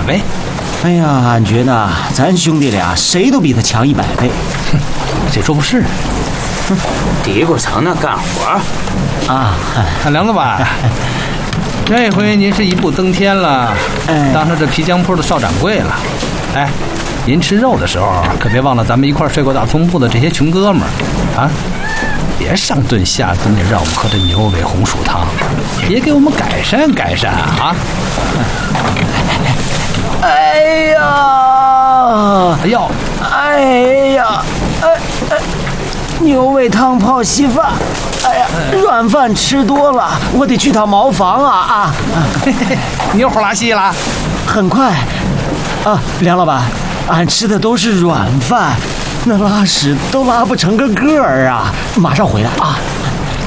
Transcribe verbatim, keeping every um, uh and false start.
了呗。 哎呀，俺觉得咱兄弟俩谁都比他强一百倍。 哼，谁说不是？ 哼，嘀咕成那干活啊！ 梁老板，这回您是一步登天了，当上这皮浆铺的少掌柜了。哎，您吃肉的时候可别忘了咱们一块睡过大通铺的这些穷哥们儿啊！别上顿下顿的让我们喝这牛尾红薯汤，也给我们改善改善啊！ 哎呀， 哎呦， 哎呀，哎哎，牛尾汤泡稀饭，哎呀，软饭吃多了，我得去趟茅房啊啊！ 嘿嘿，你又胡拉稀了？ 很快，啊，梁老板，俺吃的都是软饭，那拉屎都拉不成个个儿啊！马上回来啊！